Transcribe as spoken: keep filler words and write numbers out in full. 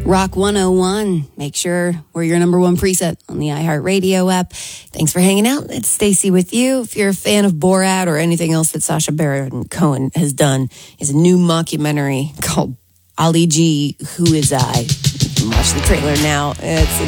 Rock one oh one. Make sure we're your number one preset on the iHeartRadio app. Thanks for hanging out. It's Stacey with you. If you're a fan of Borat or anything else that Sacha Baron Cohen has done, is a new mockumentary called Ali G, Who Is I? You can watch the trailer now. It's